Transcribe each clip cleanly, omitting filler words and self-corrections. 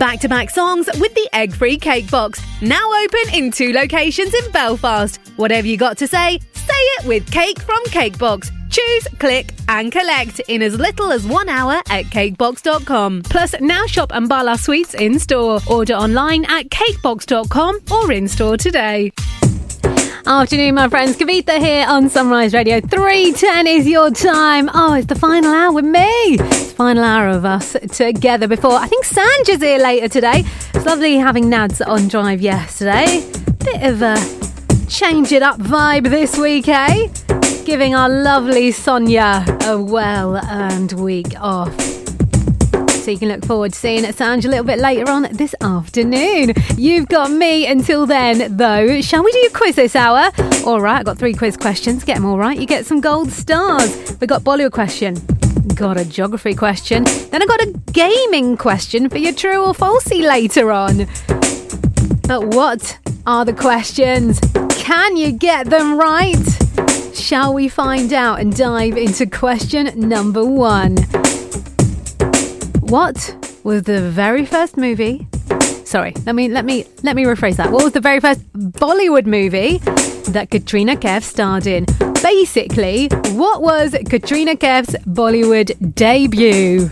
Back-to-back songs with the egg-free cake box. Now open in 2 locations in Belfast. Whatever you got to say it with Cake from Cakebox. Choose, click and collect in as little as 1 hour at cakebox.com. Plus, now shop Ambala Sweets in-store. Order online at cakebox.com or in-store today. Afternoon, my friends. Kavitha here on Sunrise Radio. 3:10 is your time. Oh, it's the final hour with me. It's the final hour of us together before, I think Sanja's here later today. It's lovely having Nads on drive yesterday. Bit of a change it up vibe this week, eh? Giving our lovely Sonia a well-earned week off. So you can look forward to seeing Sanj a little bit later on this afternoon. You've got me until then, though. Shall we do a quiz this hour? All right, I've got 3 quiz questions. Get them all right, you get some gold stars. We've got Bollywood question, got a geography question, then I got a gaming question for your true or falsey later on. But what are the questions? Can you get them right? Shall we find out and dive into question number 1? What was the very first movie? Sorry, let me rephrase that. What was the very first Bollywood movie that Katrina Kaif starred in? Basically, what was Katrina Kaif's Bollywood debut?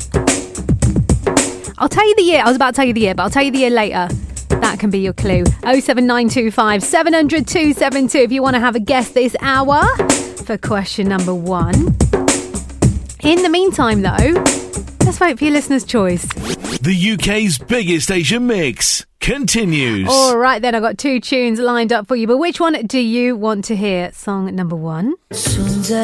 I'll tell you the year. I was about to tell you the year, but I'll tell you the year later. That can be your clue. 07925 700 272 if you want to have a guess this hour for question number 1. In the meantime, though, let's vote for your listener's choice. The UK's biggest Asian mix continues. All right, then I've got 2 tunes lined up for you, but which one do you want to hear? Song number 1.